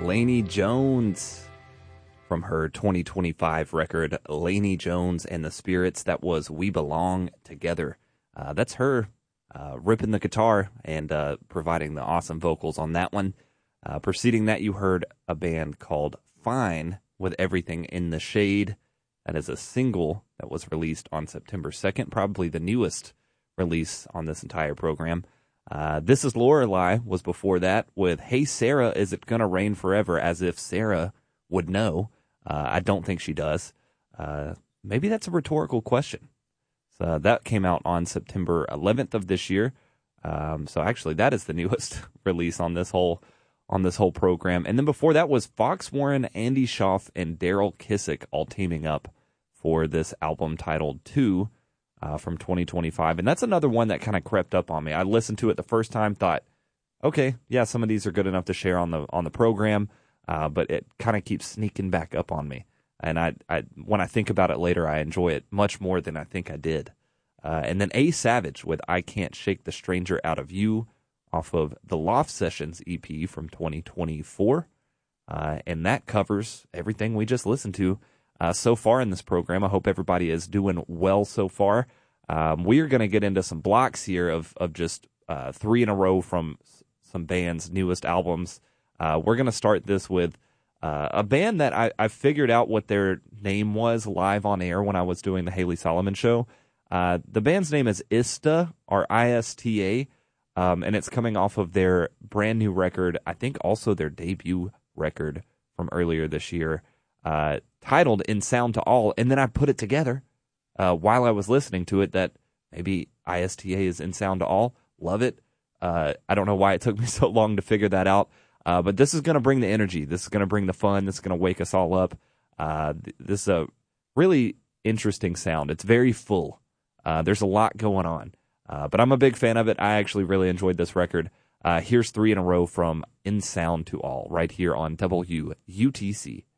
Lainey Jones from her 2025 record, Lainey Jones and the Spirits. That was We Belong Together. That's her ripping the guitar and providing the awesome vocals on that one. Preceding that, you heard a band called Fine with Everything in the Shade. That is a single that was released on September 2nd, probably the newest release on this entire program. This is Lorelei was before that with Hey Sarah, Is It Gonna Rain Forever? As if Sarah would know. I don't think she does. Maybe that's a rhetorical question. So that came out on September 11th of this year. So actually that is the newest release on this whole program. And then before that was Fox Warren, Andy Schaaf, and Daryl Kissick all teaming up for this album titled 2 from 2025. And that's another one that kind of crept up on me. I listened to it the first time, thought, okay, yeah, some of these are good enough to share on the program, but it kind of keeps sneaking back up on me. And I when I think about it later, I enjoy it much more than I think I did. And then A Savage with I Can't Shake the Stranger Out of You off of the Loft Sessions EP from 2024. And that covers everything we just listened to so far in this program. I hope everybody is doing well so far. We are going to get into some blocks here of just 3 in a row from some bands' newest albums. We're going to start this with a band that I figured out what their name was live on air when I was doing the Haley Solomon show. The band's name is Ista, or ISTA, and it's coming off of their brand new record, I think also their debut record from earlier this year, titled In Sound to All. And then I put it together while I was listening to it that maybe ISTA is In Sound to All. Love it. I don't know why it took me so long to figure that out. But this is going to bring the energy. This is going to bring the fun. This is going to wake us all up. This is a really interesting sound. It's very full. There's a lot going on. But I'm a big fan of it. I actually really enjoyed this record. Here's 3 in a row from In Sound to All right here on WUTC.